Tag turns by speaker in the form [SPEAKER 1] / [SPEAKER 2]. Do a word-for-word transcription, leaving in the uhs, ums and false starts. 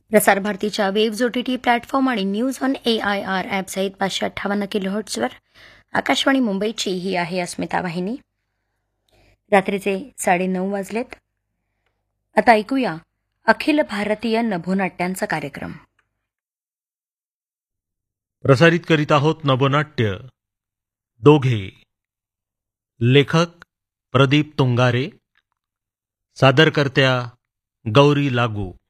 [SPEAKER 1] प्रसार भारतीच्या waves O T T platform आणि news on A I R app सहित पाचशे अठ्ठावन्न किलोहर्ट्झवर आकाशवाणी मुंबईची ही आहे अस्मिता वाहिनी. रात्रीचे साडेनऊ वाजलेत. आता ऐकूया अखिल भारतीय नभोनाट्यांचा कार्यक्रम.
[SPEAKER 2] प्रसारित करीत आहोत नभोनाट्य दोघे. लेखक प्रदीप तुंगारे, सादरकर्त्या गौरी लागू.